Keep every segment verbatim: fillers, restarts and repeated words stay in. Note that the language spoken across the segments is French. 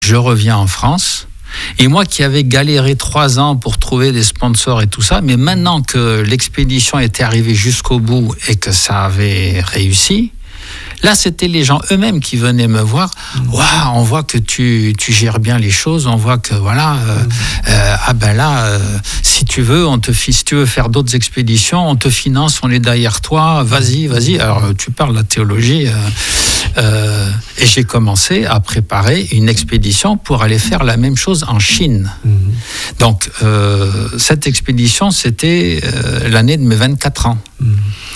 je reviens en France. Et moi qui avais galéré trois ans pour trouver des sponsors et tout ça, mais maintenant que l'expédition était arrivée jusqu'au bout et que ça avait réussi, là, c'était les gens eux-mêmes qui venaient me voir. Waouh, on voit que tu, tu gères bien les choses. On voit que voilà, euh, euh, ah ben là, euh, si tu veux, on te si tu veux faire d'autres expéditions, on te finance, on est derrière toi. Vas-y, vas-y. Alors tu parles de la théologie. Euh, euh, et j'ai commencé à préparer une expédition pour aller faire la même chose en Chine. Mmh. Donc euh, cette expédition, c'était euh, l'année de mes vingt-quatre ans. Mmh.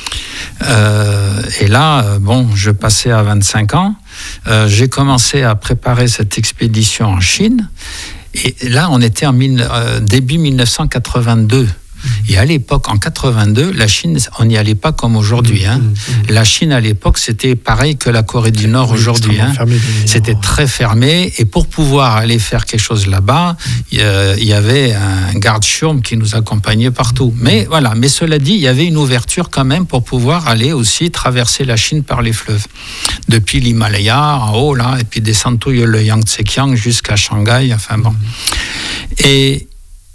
Euh, et là, bon, je passais à vingt-cinq ans. Euh, j'ai commencé à préparer cette expédition en Chine. Et là, on était en mille, euh, début dix-neuf cent quatre-vingt-deux. Et à l'époque, en quatre-vingt-deux, la Chine, on n'y allait pas comme aujourd'hui. Hein. La Chine, à l'époque, c'était pareil que la Corée du Nord oui, aujourd'hui. Hein. C'était très fermé. Et pour pouvoir aller faire quelque chose là-bas, il euh, y avait un garde-chiourme qui nous accompagnait partout. Mais voilà. Mais cela dit, il y avait une ouverture quand même pour pouvoir aller aussi traverser la Chine par les fleuves. Depuis l'Himalaya, en haut, là, et puis descendre tout le Yangtze-Kiang jusqu'à Shanghai. Enfin bon. Et...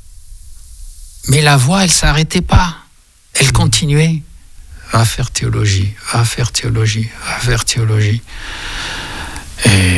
Mais la voix, elle ne s'arrêtait pas. Elle continuait. Va faire théologie, va faire théologie, va faire théologie. Et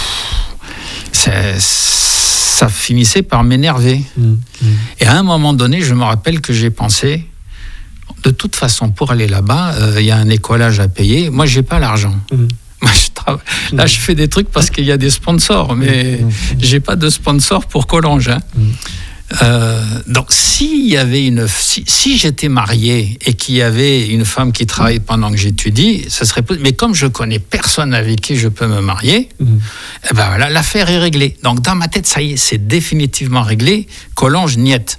pff, ça finissait par m'énerver. Mmh, mmh. Et à un moment donné, je me rappelle que j'ai pensé, de toute façon, pour aller là-bas, il euh, y a un écolage à payer. Moi, je n'ai pas l'argent. Mmh. Moi, je travaille. Là, je fais des trucs parce qu'il y a des sponsors, mais mmh. je n'ai pas de sponsor pour Collonges. Hein. Mmh. Euh, donc, s'il y avait une, si, si j'étais marié et qu'il y avait une femme qui travaille pendant que j'étudie, ça serait possible. Mais comme je connais personne avec qui je peux me marier, mmh. eh ben voilà, l'affaire est réglée. Donc, dans ma tête, ça y est, c'est définitivement réglé. Collonges, niet.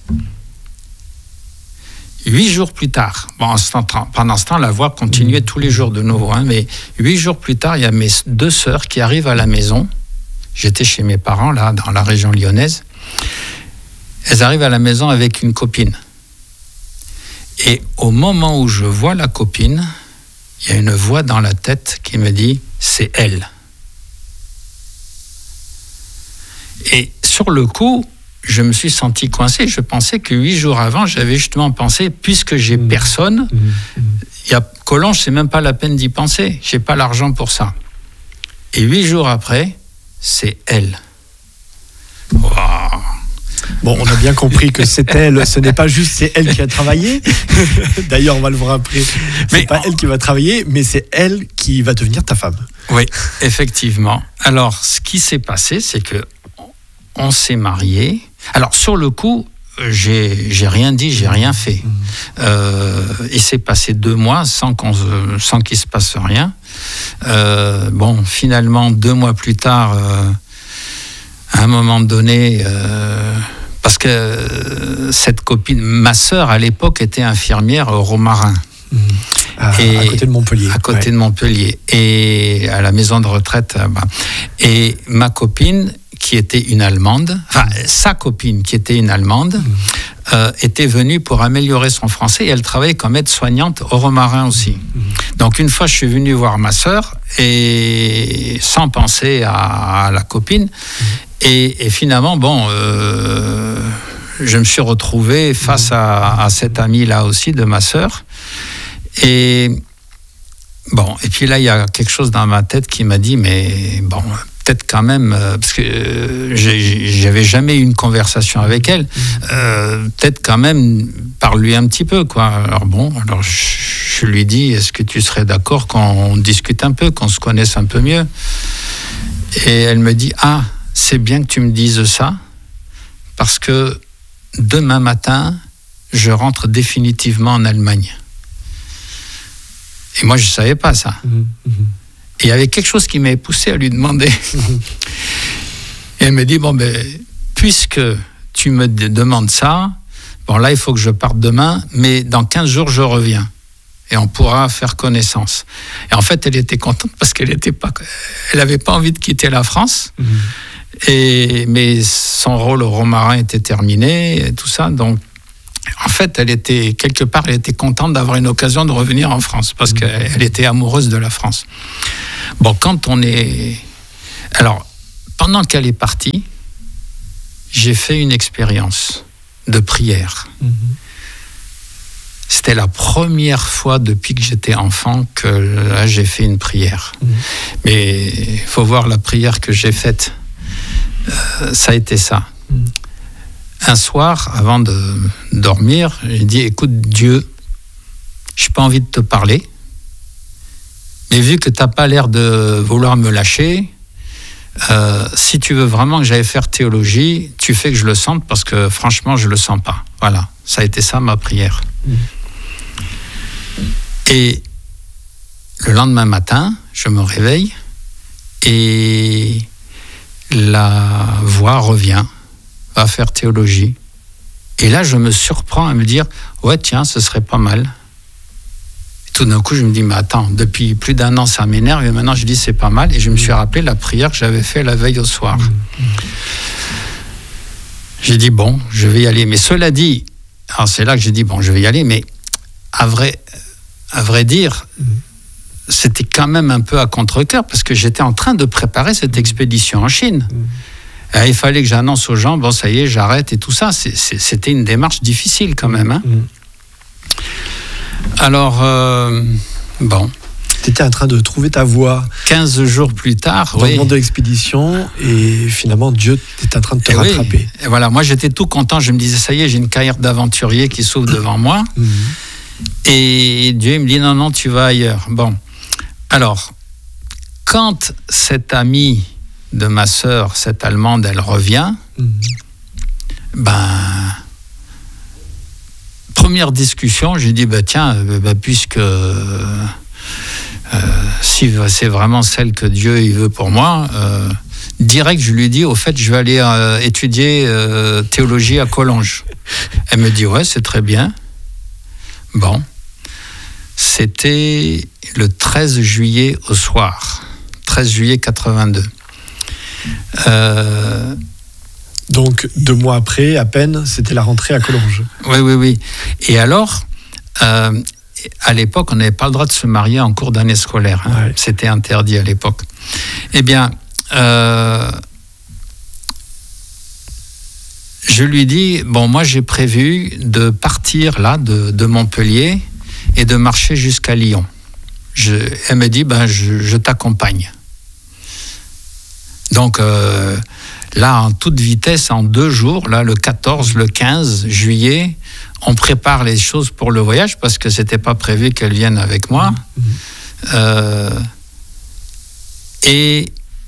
Huit jours plus tard, bon, pendant ce temps, la voix continuait mmh. tous les jours de nouveau. Hein, mais huit jours plus tard, il y a mes deux sœurs qui arrivent à la maison. J'étais chez mes parents, là, dans la région lyonnaise. Elles arrivent à la maison avec une copine. Et au moment où je vois la copine, il y a une voix dans la tête qui me dit « c'est elle ». Et sur le coup, je me suis senti coincé. Je pensais que huit jours avant, j'avais justement pensé, puisque j'ai mmh. personne, mmh. il y a Collonges, c'est même pas la peine d'y penser. J'ai pas l'argent pour ça. Et huit jours après, c'est elle. Waouh. Bon, on a bien compris que c'est elle, ce n'est pas juste c'est elle qui a travaillé. D'ailleurs, on va le voir après. C'est mais pas on... elle qui va travailler, mais c'est elle qui va devenir ta femme. Oui, effectivement. Alors, ce qui s'est passé, c'est que on s'est mariés. Alors, sur le coup, j'ai, j'ai rien dit, j'ai rien fait. Mmh. Euh, il s'est passé deux mois sans, qu'on, sans qu'il se passe rien. Euh, bon, finalement, deux mois plus tard... Euh, à un moment donné, euh, parce que euh, cette copine, ma sœur à l'époque était infirmière au Romarin. Mmh. À, et, à côté de Montpellier. À côté ouais. de Montpellier. Et à la maison de retraite. Bah. Et ma copine, qui était une Allemande, enfin, sa copine, qui était une Allemande, mmh. euh, était venue pour améliorer son français et elle travaillait comme aide-soignante au Romarin aussi. Mmh. Donc, une fois, je suis venu voir ma sœur et sans penser à, à la copine. Mmh. Et, et finalement, bon, euh, je me suis retrouvé face à, à cette amie-là aussi de ma sœur. Et bon, et puis là, il y a quelque chose dans ma tête qui m'a dit, mais bon, peut-être quand même, euh, parce que euh, j'ai, j'avais jamais eu une conversation avec elle, euh, peut-être quand même parle-lui un petit peu, quoi. Alors bon, alors je, je lui dis, est-ce que tu serais d'accord qu'on discute un peu, qu'on se connaisse un peu mieux ? Et elle me dit, ah, c'est bien que tu me dises ça, parce que demain matin, je rentre définitivement en Allemagne. Et moi, je ne savais pas ça. Mmh, mmh. Et il y avait quelque chose qui m'avait poussé à lui demander. Mmh. Et elle me dit, bon, ben, puisque tu me demandes ça, bon, là, il faut que je parte demain, mais dans quinze jours, je reviens. Et on pourra faire connaissance. Et en fait, elle était contente parce qu'elle était pas, elle n'avait pas envie de quitter la France. Mmh. Et, mais son rôle au Romarin était terminé, et tout ça. Donc, en fait, elle était, quelque part, elle était contente d'avoir une occasion de revenir en France parce mmh. qu'elle était amoureuse de la France. Bon, quand on est... Alors, pendant qu'elle est partie, j'ai fait une expérience de prière. Mmh. C'était la première fois depuis que j'étais enfant que là, j'ai fait une prière. Mmh. Mais il faut voir la prière que j'ai faite. Euh, ça a été ça. Mmh. Un soir, avant de dormir, j'ai dit, écoute Dieu, je n'ai pas envie de te parler, mais vu que tu n'as pas l'air de vouloir me lâcher, euh, si tu veux vraiment que j'aille faire théologie, tu fais que je le sente, parce que franchement, je ne le sens pas. Voilà, ça a été ça ma prière. Mmh. Et le lendemain matin, je me réveille et la voix revient, va faire théologie. Et là, je me surprends à me dire, ouais, tiens, ce serait pas mal. Et tout d'un coup, je me dis, mais attends, depuis plus d'un an, ça m'énerve, et maintenant, je dis, c'est pas mal. Et je me suis rappelé la prière que j'avais faite la veille au soir. Mmh. J'ai dit, bon, je vais y aller. Mais cela dit, alors c'est là que j'ai dit, bon, je vais y aller, mais à vrai, à vrai dire, mmh. c'était quand même un peu à contre-cœur, parce que j'étais en train de préparer cette expédition en Chine. Mmh. Et il fallait que j'annonce aux gens, bon, ça y est, j'arrête et tout ça. C'est, c'est, c'était une démarche difficile quand même. Hein. Mmh. Alors, euh, bon. Tu étais en train de trouver ta voie. quinze jours plus tard, dans oui. le monde de l'expédition, et finalement, Dieu était en train de te et rattraper. Oui. Et voilà, moi, j'étais tout content. Je me disais, ça y est, j'ai une carrière d'aventurier qui s'ouvre devant moi. Mmh. Et Dieu, il me dit, non, non, tu vas ailleurs. Bon. Alors, quand cette amie de ma sœur, cette Allemande, elle revient, mmh. ben, première discussion, j'ai dit, ben, tiens, ben, puisque euh, si c'est vraiment celle que Dieu il veut pour moi, euh, direct, je lui dis, au fait, je vais aller euh, étudier euh, théologie à Collonges. Elle me dit, ouais, c'est très bien. Bon. C'était le treize juillet au soir, treize juillet quatre-vingt-deux. Euh... Donc, deux mois après, à peine, c'était la rentrée à Collonges. Oui, oui, oui. Et alors, euh, à l'époque, on n'avait pas le droit de se marier en cours d'année scolaire. Hein. Ouais. C'était interdit à l'époque. Eh bien, euh, je lui dis, bon, moi, j'ai prévu de partir là, de, de Montpellier, et de marcher jusqu'à Lyon. Je, elle me dit, ben, je, je t'accompagne. Donc, euh, là, en toute vitesse, en deux jours, là, le quatorze, le quinze juillet, on prépare les choses pour le voyage, parce que c'était pas prévu qu'elle vienne avec moi. Mmh. Euh, et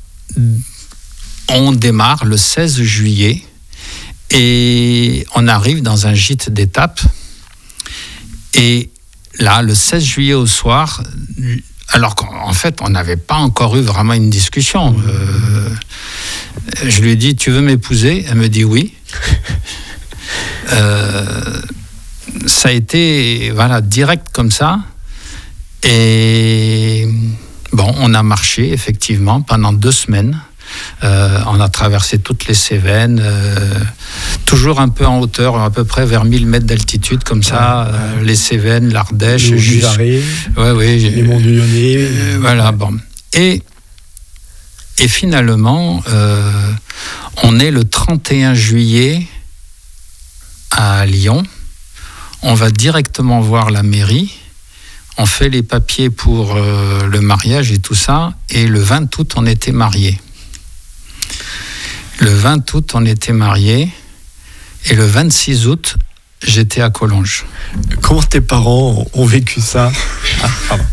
on démarre le seize juillet, et on arrive dans un gîte d'étape, et là, le seize juillet au soir, alors qu'en fait, on n'avait pas encore eu vraiment une discussion. Euh, je lui ai dit, tu veux m'épouser ? Elle me dit oui. euh, ça a été, voilà, direct comme ça. Et bon, on a marché, effectivement, pendant deux semaines. Euh, on a traversé toutes les Cévennes, euh, toujours un peu en hauteur, à peu près vers mille mètres d'altitude, comme ça, ouais, ouais. Euh, les Cévennes, l'Ardèche, le juste... Vivarais, ouais, ouais, les monts du Lyonnais. Euh, voilà, bon. Et, et finalement, euh, on est le trente et un juillet à Lyon. On va directement voir la mairie. On fait les papiers pour euh, le mariage et tout ça. Et le vingt août, on était mariés. Le vingt août, on était mariés. Et le vingt-six août, j'étais à Collonges. Comment tes parents ont vécu ça ? Ah, pardon.